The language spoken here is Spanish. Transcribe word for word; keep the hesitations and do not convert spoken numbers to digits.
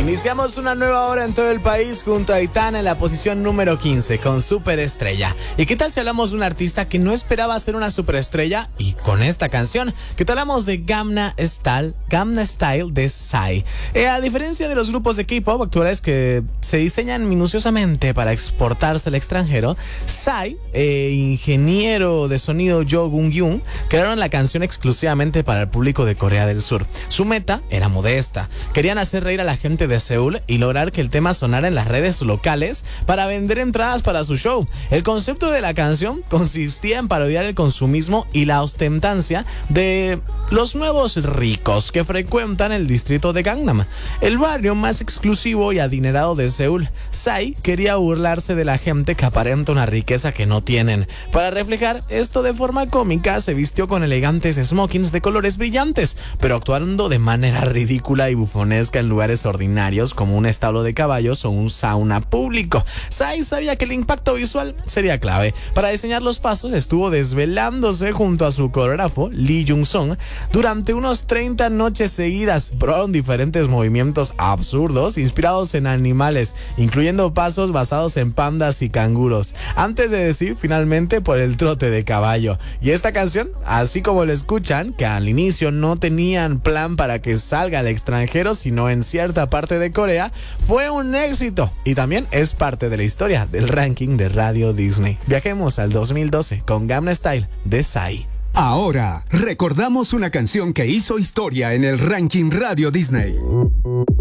Iniciamos una nueva hora en todo el país junto a Aitana en la posición número quince con Superestrella. ¿Y qué tal si hablamos de un artista que no esperaba ser una superestrella y con esta canción? ¿Qué tal hablamos de Gangnam Style, Gangnam Style de Psy? Eh, a diferencia de los grupos de K-pop actuales que se diseñan minuciosamente para exportarse al extranjero, Psy, eh, ingeniero de sonido Jo Gung-yoon, crearon la canción exclusivamente para el público de Corea del Sur. Su meta era modesta. Querían hacer reír a la gente de Seúl y lograr que el tema sonara en las redes locales para vender entradas para su show. El concepto de la canción consistía en parodiar el consumismo y la ostentancia de los nuevos ricos que frecuentan el distrito de Gangnam, el barrio más exclusivo y adinerado de Seúl. Psy quería burlarse de la gente que aparenta una riqueza que no tienen. Para reflejar esto de forma cómica, se vistió con elegantes smokings de colores brillantes, pero actuando de manera ridícula y bufonesca en lugares ordinarios como un establo de caballos o un sauna público. Psy sabía que el impacto visual sería clave. Para diseñar los pasos estuvo desvelándose junto a su coreógrafo Lee Jung-sung durante unos treinta noches seguidas. Probaron diferentes movimientos absurdos inspirados en animales, incluyendo pasos basados en pandas y canguros, antes de decir finalmente por el trote de caballo. Y esta canción, así como lo escuchan, que al inicio no tenían plan para que salga al extranjero, sino en cierta parte de Corea, fue un éxito y también es parte de la historia del ranking de Radio Disney. Viajemos al dos mil doce con Gangnam Style de Psy. Ahora recordamos una canción que hizo historia en el ranking Radio Disney.